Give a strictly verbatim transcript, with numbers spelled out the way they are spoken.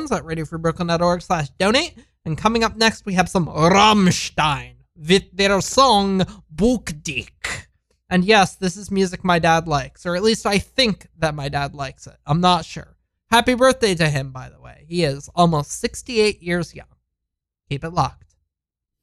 songs at radiofreebrooklyn.org slash donate. And coming up next, we have some Rammstein with their song Buchdick. And yes, this is music my dad likes, or at least I think that my dad likes it. I'm not sure. Happy birthday to him, by the way. He is almost sixty-eight years young. Keep it locked.